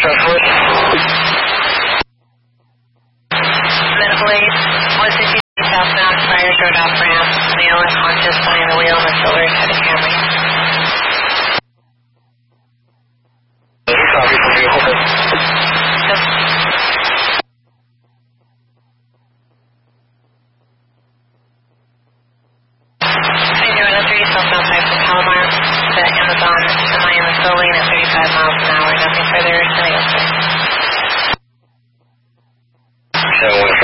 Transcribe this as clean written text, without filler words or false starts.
Southwest. Medical aid, 160 southbound, Friars Road off ramp, male unconscious behind the wheel on the shoulders, head of Camry. Copy from vehicle. Yep. 3003 southbound side from Palomar to Amazon, semi in the slow lane at 35 miles an hour. Nothing further. 7-1.